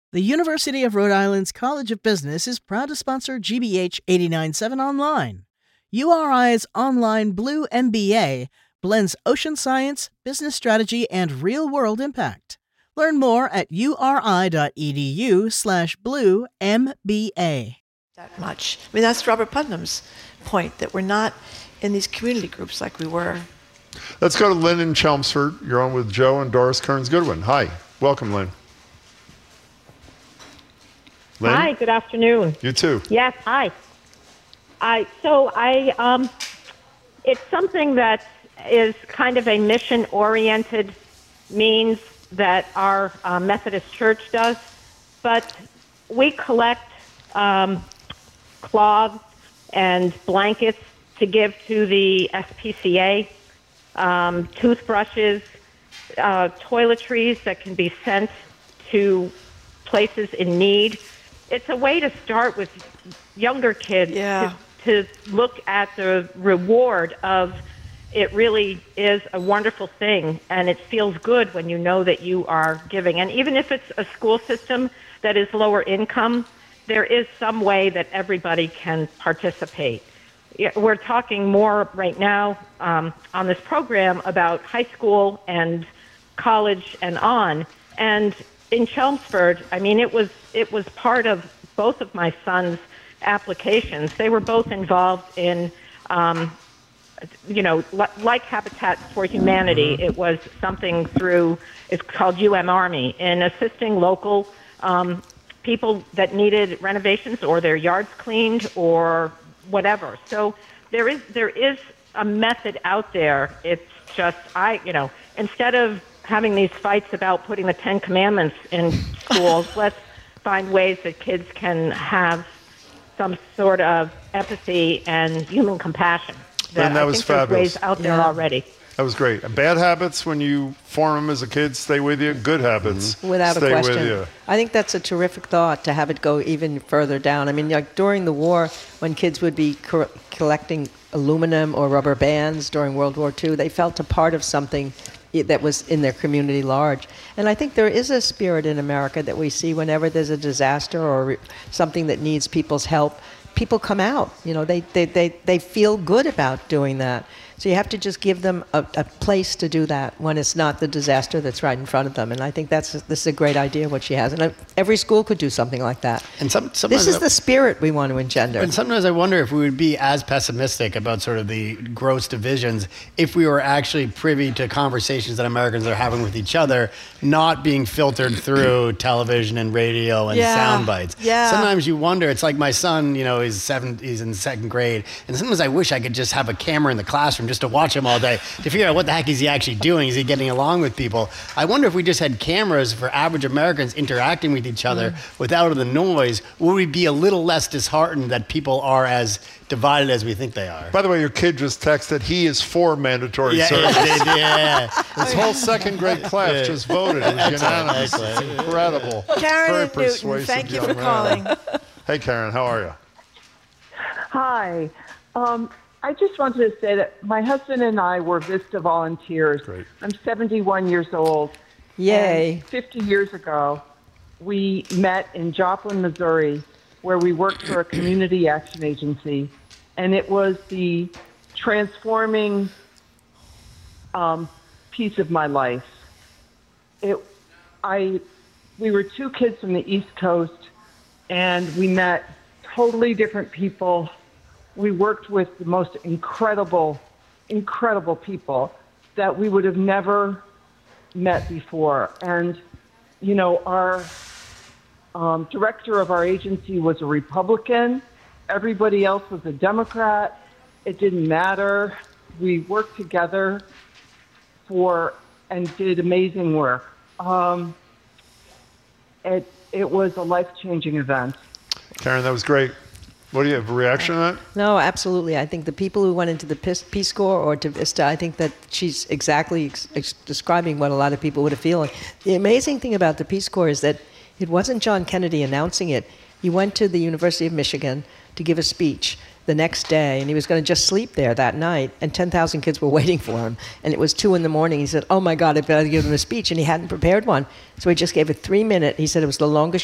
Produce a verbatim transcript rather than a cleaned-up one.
The University of Rhode Island's College of Business is proud to sponsor G B H eighty-nine point seven Online. U R I's online Blue M B A blends ocean science, business strategy, and real-world impact. Learn more at uri.edu slash blue MBA. That much. I mean, that's Robert Putnam's point, that we're not in these community groups like we were. Let's go to Lynn in Chelmsford. You're on with Joe and Doris Kearns-Goodwin. Hi. Welcome, Lynn. Lynn? Hi, good afternoon. You too. Yes, hi. I so I um, it's something that is kind of a mission-oriented means that our uh, Methodist Church does, but we collect um, cloths and blankets to give to the S P C A, um, toothbrushes, uh, toiletries that can be sent to places in need. It's a way to start with younger kids yeah. to, to look at the reward of it really is a wonderful thing, and it feels good when you know that you are giving. And even if it's a school system that is lower income, there is some way that everybody can participate. We're talking more right now um, on this program about high school and college and on. And in Chelmsford, I mean, it was it was part of both of my sons' applications. They were both involved in, um, you know, li- like Habitat for Humanity. It was something through, it's called U M Army, in assisting local um, people that needed renovations or their yards cleaned or whatever. So there is there is a method out there. It's just, I, you know, instead of having these fights about putting the Ten Commandments in schools, let's find ways that kids can have some sort of empathy and human compassion. And that I was think there's fabulous. ways out there Yeah. already. That was great. And bad habits, when you form them as a kid, stay with you. Good habits Mm-hmm. Without stay a question. with you. I think that's a terrific thought to have it go even further down. I mean, like during the war, when kids would be co- collecting aluminum or rubber bands during World War Two, they felt a part of something that was in their community large. And I think there is a spirit in America that we see whenever there's a disaster or something that needs people's help. People come out, you know, they, they, they, they feel good about doing that. So you have to just give them a, a place to do that when it's not the disaster that's right in front of them. And I think that's this is a great idea what she has. And every school could do something like that. And some, this is the spirit we want to engender. And sometimes I wonder if we would be as pessimistic about sort of the gross divisions if we were actually privy to conversations that Americans are having with each other, not being filtered through television and radio and Yeah. sound bites. Yeah. Sometimes you wonder, it's like my son, you know, he's seven, he's in second grade, and sometimes I wish I could just have a camera in the classroom just to watch him all day to figure out what the heck is he actually doing. Is he getting along with people? I wonder if we just had cameras for average Americans interacting with each other mm. without the noise, would we be a little less disheartened that people are as divided as we think they are? By the way, your kid just texted he is for mandatory yeah, service. Yeah, yeah. This whole second grade class Yeah. just voted. It was unanimous. Excellent. It's incredible. Karen Very and Newton, persuasive thank you young for man. calling. Hey, Karen, how are you? Hi. Um, I just wanted to say that my husband and I were Vista volunteers. Great. I'm seventy-one years old. Yay. And fifty years ago, we met in Joplin, Missouri, where we worked for a community action agency. And it was the transforming um, piece of my life. It, I, we were two kids from the East Coast, and we met totally different people. We worked with the most incredible, incredible people that we would have never met before. And, you know, our um, director of our agency was a Republican. Everybody else was a Democrat. It didn't matter. We worked together for and did amazing work. Um, it it was a life-changing event. Karen, that was great. What do you have, a reaction to that? No, absolutely. I think the people who went into the Peace Corps or to Vista, I think that she's exactly ex- ex- describing what a lot of people would have feeling. The amazing thing about the Peace Corps is that it wasn't John Kennedy announcing it. He went to the University of Michigan to give a speech the next day, and he was going to just sleep there that night, and ten thousand kids were waiting for him. And it was two in the morning. He said, oh, my God, I've got to give him a speech, and he hadn't prepared one. So he just gave a three-minute, he said it was the longest